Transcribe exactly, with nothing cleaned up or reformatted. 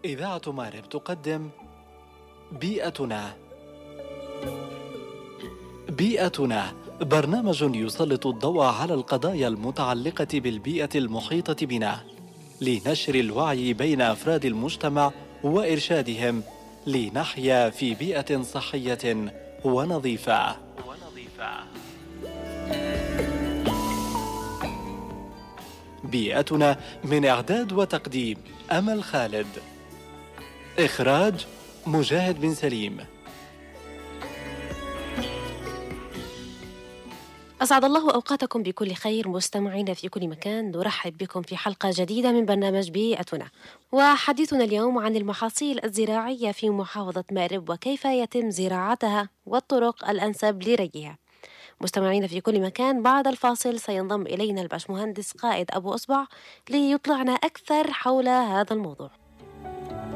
إذاعة مأرب تقدم بيئتنا. بيئتنا برنامج يسلط الضوء على القضايا المتعلقة بالبيئة المحيطة بنا لنشر الوعي بين أفراد المجتمع وإرشادهم لنحيا في بيئة صحية ونظيفة. بيئتنا من إعداد وتقديم أمل خالد، إخراج مجاهد بن سليم. أسعد الله أوقاتكم بكل خير مستمعين في كل مكان. نرحب بكم في حلقة جديدة من برنامج بيئتنا، وحديثنا اليوم عن المحاصيل الزراعية في محافظة مأرب وكيف يتم زراعتها والطرق الأنسب لريها. مستمعين في كل مكان، بعد الفاصل سينضم إلينا الباشمهندس قائد أبو أصبع ليطلعنا أكثر حول هذا الموضوع.